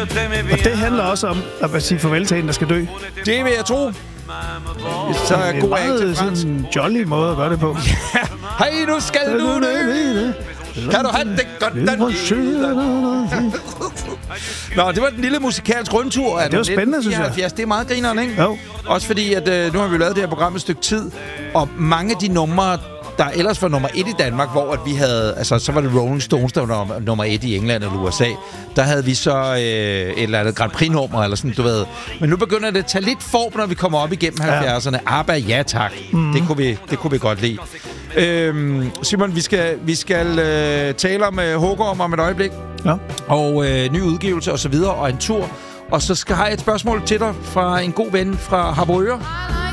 Og det handler også om at sige farvel til en, der skal dø. Det vil jeg tro. Så det er god er ikke til fransk. sådan en jolly måde at gøre det på. Hej, nu skal du dø. Kan du have det godt? Nå, det var den lille musikalsk rundtur. Det var spændende, synes jeg. Det er meget grineren, ikke? Jo. Også fordi, at nu har vi lavet det her program et stykke tid, og mange af de numre, der ellers var nummer 1 i Danmark, hvor at vi havde, altså så var det Rolling Stones, der var nummer 1 i England eller USA. Der havde vi så et eller andet Grand Prix-nummer, eller sådan, du ved. Men nu begynder det at tage lidt form, når vi kommer op igennem 70'erne. ABBA, ja tak. Det kunne vi godt lide. Simon, vi skal tale om Hågorm om et øjeblik. Ja. Og ny udgivelse og så videre, og en tur. Og så har jeg et spørgsmål til dig fra en god ven fra Harboøre.